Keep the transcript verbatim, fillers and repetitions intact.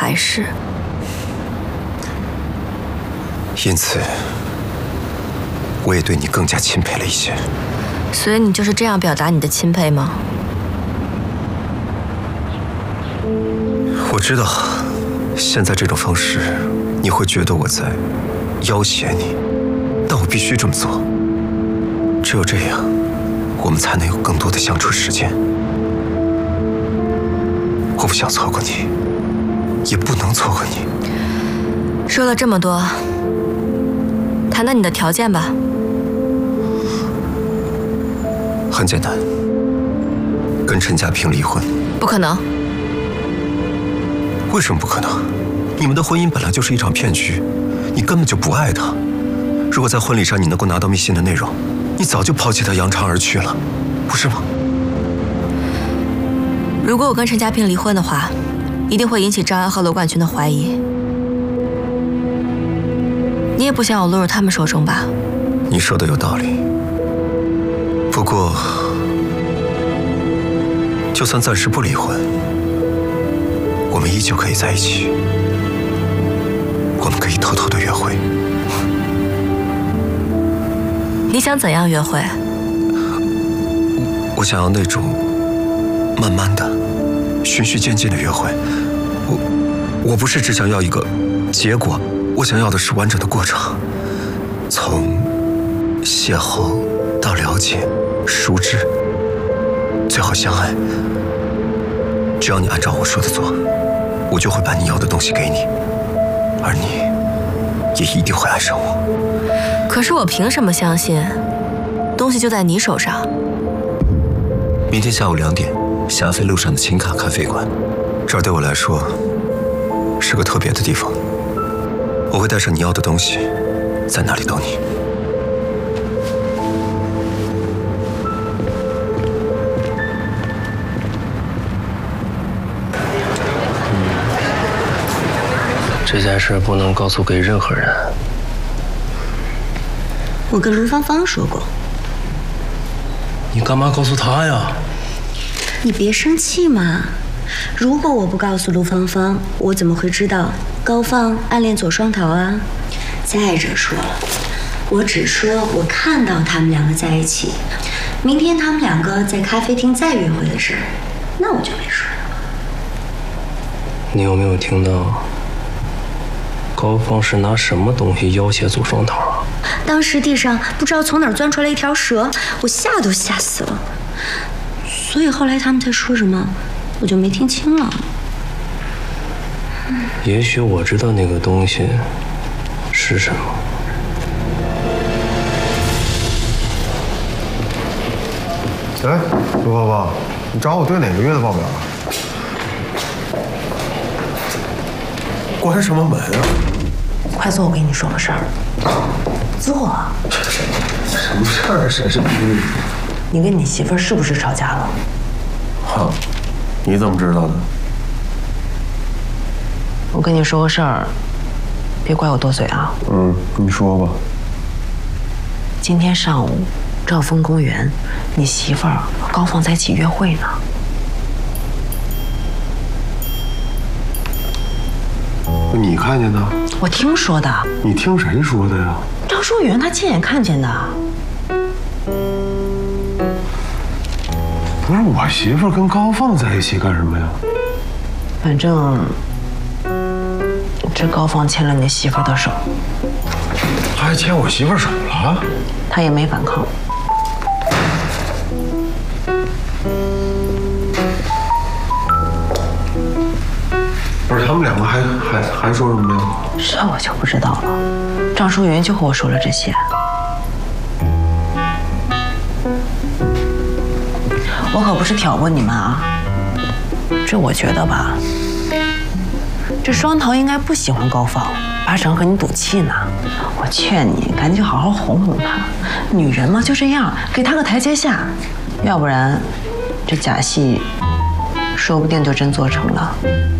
还是。 因此，我也对你更加钦佩了一些。 所以你就是这样表达你的钦佩吗？ 我知道，现在这种方式，你会觉得我在要挟你，但我必须这么做。只有这样，我们才能有更多的相处时间。我不想错过你，也不能错过你。 说了这么多，谈谈你的条件吧。 很简单，跟陈家平离婚。 不可能。 为什么不可能？你们的婚姻本来就是一场骗局，你根本就不爱他。如果在婚礼上你能够拿到密信的内容，你早就抛弃他扬长而去了，不是吗？ 如果我跟陈家平离婚的话，一定会引起张安和罗冠群的怀疑。你也不想我落入他们手中吧？ 你说的有道理。不过，就算暂时不离婚，我们依旧可以在一起。我们可以偷偷的约会。 你想怎样约会？ 我想要那种慢慢的、循序渐进的约会。我我不是只想要一个结果，我想要的是完整的过程，从邂逅到了解、熟知，最后相爱。只要你按照我说的做，我就会把你要的东西给你，而你也一定会爱上我。 可是我凭什么相信东西就在你手上？ 明天下午两点，霞飞路上的琴卡咖啡馆，这儿对我来说是个特别的地方。我会带上你要的东西，在那里等你。 这件事不能告诉给任何人。 我跟卢芳芳说过。 你干嘛告诉她呀？ 你别生气嘛。如果我不告诉卢芳芳，我怎么会知道高放暗恋左双桃啊？再者说了，我只说我看到他们两个在一起。明天他们两个在咖啡厅再约会的事儿，那我就没说了。 你有没有听到？高放是拿什么东西要挟左双桃啊？ 当时地上不知道从哪儿钻出来一条蛇，我吓都吓死了。所以后来他们在说什么，我就没听清了。 也许我知道那个东西是什么。 哎，卢宝宝，你找我对哪个月的报表啊？关什么门啊？ 快坐，我跟你说个事儿。坐。 什么事儿啊？沈世平， 你跟你媳妇儿是不是吵架了？ 哈，你怎么知道的？ 我跟你说个事儿，别怪我多嘴啊。 嗯，你说吧。 今天上午，兆丰公园，你媳妇儿和高放在一起约会呢。 你看见的？ 我听说的。 你听谁说的呀？ 张淑媛她亲眼看见的。 不是我媳妇儿跟高放在一起干什么呀？ 反正这高放牵了你媳妇儿的手。 他还牵我媳妇儿手了？ 他也没反抗。 不是，他们两个还还还说什么呀？ 这我就不知道了。张淑媛就和我说了这些。我可不是挑拨你们啊。这我觉得吧，这双桃应该不喜欢高放，八成和你赌气呢。我劝你赶紧好好哄哄她，女人嘛就这样，给她个台阶下，要不然这假戏说不定就真做成了。